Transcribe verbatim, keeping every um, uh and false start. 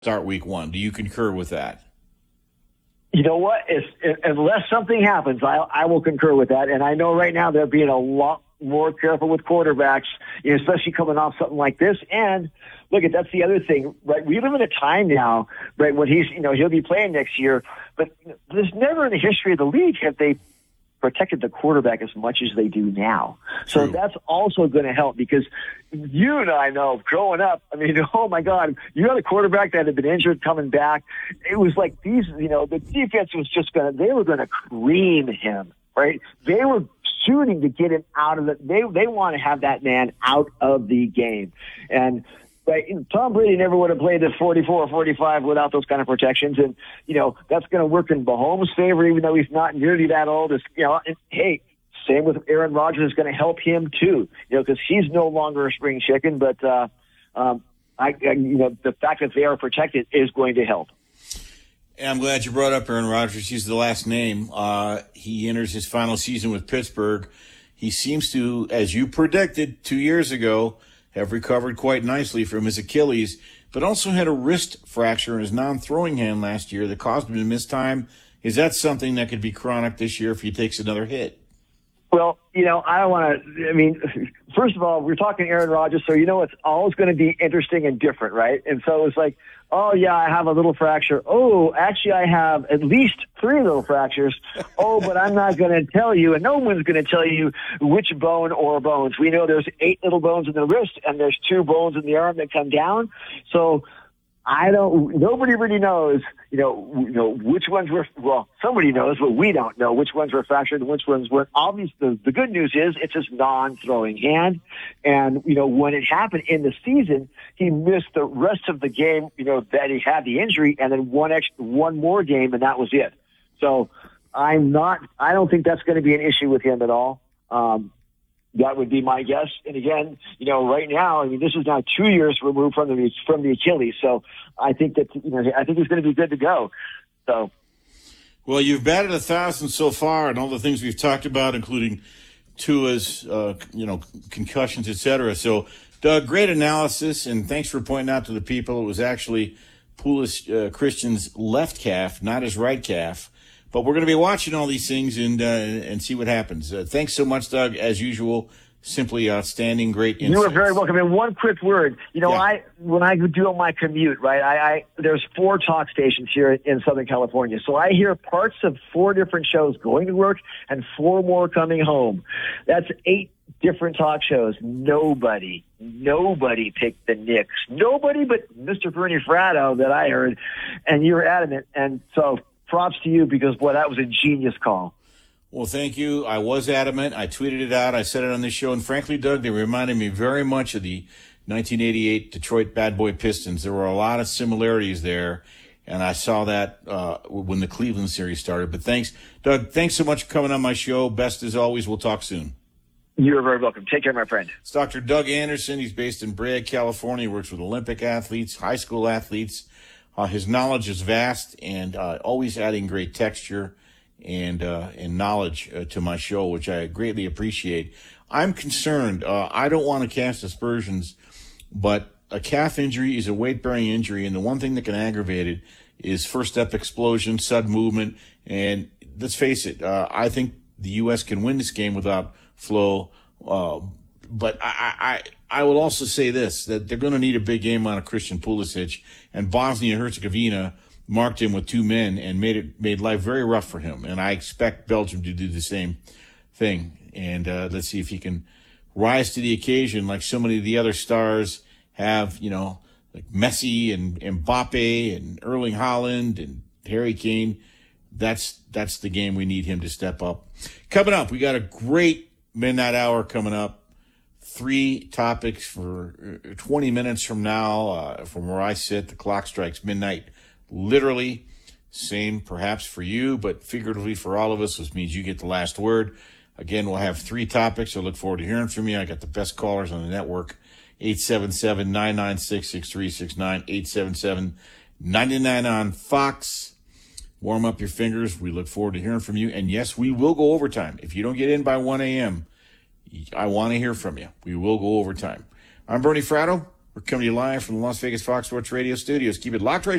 start week one. Do you concur with that? You know what? If, if, unless something happens, I, I will concur with that. And I know right now they're being a lot more careful with quarterbacks, you know, especially coming off something like this. And look, that's the other thing, right? We live in a time now, right, when he's, you know, he'll be playing next year, but there's never in the history of the league have they protected the quarterback as much as they do now. So True. That's also going to help, because you and I know growing up, I mean, oh my God, you had a quarterback that had been injured coming back. It was like these, you know, the defense was just going to, they were going to cream him, right? They were shooting to get him out of it. They, they want to have that man out of the game. And, right, Tom Brady never would have played at forty-four or forty-five without those kind of protections. And, you know, that's going to work in Mahomes' favor, even though he's not nearly that old. It's, you know, and, hey, same with Aaron Rodgers is going to help him too, you know, because he's no longer a spring chicken. But, uh, um, I, I, you know, the fact that they are protected is going to help. And I'm glad you brought up Aaron Rodgers. He's the last name. Uh, he enters his final season with Pittsburgh. He seems to, as you predicted two years ago, have recovered quite nicely from his Achilles, but also had a wrist fracture in his non-throwing hand last year that caused him to miss time. Is that something that could be chronic this year if he takes another hit? Well, you know, I don't want to, I mean, first of all, we're talking Aaron Rodgers, so you know it's always going to be interesting and different, right? And so it's like, oh, yeah, I have a little fracture. Oh, actually, I have at least three little fractures. Oh, but I'm not going to tell you, and no one's going to tell you which bone or bones. We know there's eight little bones in the wrist, and there's two bones in the arm that come down. So I don't, nobody really knows, you know, you know, which ones were, well, somebody knows, but we don't know which ones were fractured and which ones weren't. Obviously, the, the good news is it's his non-throwing hand. And, you know, when it happened in the season, he missed the rest of the game, you know, that he had the injury, and then one extra, one more game, and that was it. So I'm not, I don't think that's going to be an issue with him at all. Um, That would be my guess. And again, you know, right now, I mean, this is now two years removed from the from the Achilles. So I think that, you know, I think he's going to be good to go. So, well, you've batted a thousand so far, and all the things we've talked about, including Tua's, uh, you know, concussions, et cetera. So, Doug, great analysis, and thanks for pointing out to the people it was actually Poulos uh, Christian's left calf, not his right calf. But we're going to be watching all these things and uh, and see what happens. Uh, thanks so much, Doug. As usual, simply outstanding, great insights. You are very welcome. And one quick word. You know, Yeah. I when I do on my commute, right, I, I there's four talk stations here in Southern California. So I hear parts of four different shows going to work and four more coming home. That's eight different talk shows. Nobody, nobody picked the Knicks. Nobody but Mister Bernie Fratto that I heard. And you were adamant. And so props to you, because, boy, that was a genius call. Well, thank you. I was adamant. I tweeted it out. I said it on this show. And frankly, Doug, they reminded me very much of the nineteen eighty-eight Detroit Bad Boy Pistons. There were a lot of similarities there, and I saw that uh, when the Cleveland series started. But thanks, Doug. Thanks so much for coming on my show. Best as always. We'll talk soon. You're very welcome. Take care, my friend. It's Doctor Doug Anderson. He's based in Brea, California. He works with Olympic athletes, high school athletes. Uh, his knowledge is vast, and uh, always adding great texture and uh, and knowledge uh, to my show, which I greatly appreciate. I'm concerned. Uh, I don't want to cast aspersions, but a calf injury is a weight-bearing injury, and the one thing that can aggravate it is first-step explosion, sudden movement. And let's face it, uh, I think the U S can win this game without Flo. Uh, but I, I, I will also say this, that they're going to need a big game out of Christian Pulisic, and Bosnia and Herzegovina marked him with two men and made it made life very rough for him. And I expect Belgium to do the same thing. And uh, let's see if he can rise to the occasion like so many of the other stars have, you know, like Messi and Mbappe and Erling Haaland and Harry Kane. That's that's the game we need him to step up. Coming up, we got a great midnight hour coming up. Three topics for twenty minutes from now. Uh, from where I sit, the clock strikes midnight. Literally, same perhaps for you, but figuratively for all of us, which means you get the last word. Again, we'll have three topics. I look forward to hearing from you. I got the best callers on the network. eight seven seven, nine nine six, six three six nine, eight seven seven, nine nine on Fox. Warm up your fingers. We look forward to hearing from you. And yes, we will go overtime. If you don't get in by one a.m., I want to hear from you. We will go overtime. I'm Bernie Fratto. We're coming to you live from the Las Vegas Fox Sports Radio studios. Keep it locked right